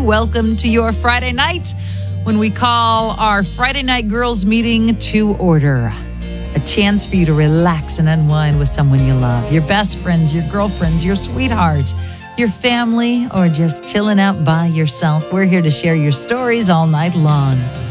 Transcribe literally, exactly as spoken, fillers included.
Welcome to your Friday night when we call our Friday night girls meeting to order. A chance for you to relax and unwind with someone you love. Your best friends, your girlfriends, your sweetheart, your family, or just chilling out by yourself. We're here to share your stories all night long.